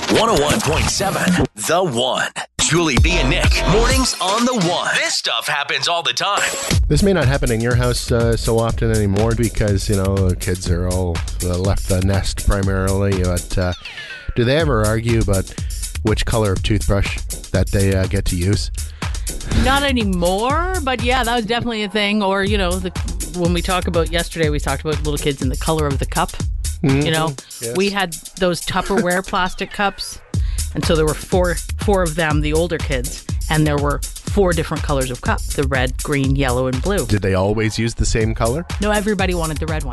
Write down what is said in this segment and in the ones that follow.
101.7 The One. Julie B and Nick. Mornings on The One. This stuff happens all the time. This may not happen in your house so often anymore because, the kids are all left the nest primarily. But do they ever argue about which color of toothbrush that they get to use? Not anymore, but yeah, that was definitely a thing. Or, when we talk about yesterday, we talked about little kids and the color of the cup. Yes. We had those Tupperware plastic cups. And so there were four of them, the older kids, and there were 4 different colors of cup, the red, green, yellow, and blue. Did they always use the same color? No, everybody wanted the red one.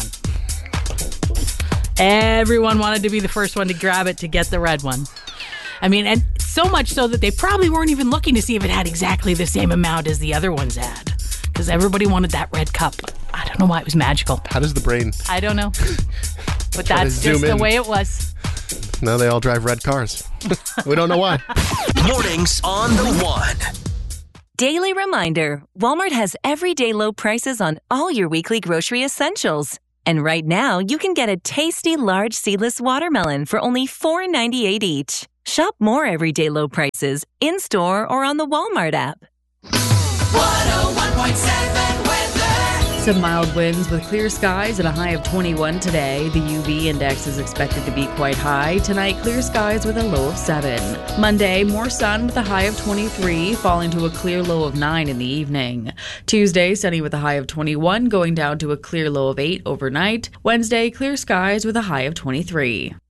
Everyone wanted to be the first one to grab it to get the red one. I mean, and so much so that they probably weren't even looking to see if it had exactly the same amount as the other ones had. Because everybody wanted that red cup. I don't know why it was magical. How does the brain... I don't know. But that's just the way it was. Now they all drive red cars. We don't know why. Mornings on The One. Daily reminder, Walmart has everyday low prices on all your weekly grocery essentials. And right now, you can get a tasty large seedless watermelon for only $4.98 each. Shop more everyday low prices in-store or on the Walmart app. 101.7 weather. Some mild winds with clear skies and a high of 21 today. The UV index is expected to be quite high. Tonight, clear skies with a low of 7. Monday, more sun with a high of 23, falling to a clear low of 9 in the evening. Tuesday, sunny with a high of 21, going down to a clear low of 8 overnight. Wednesday, clear skies with a high of 23.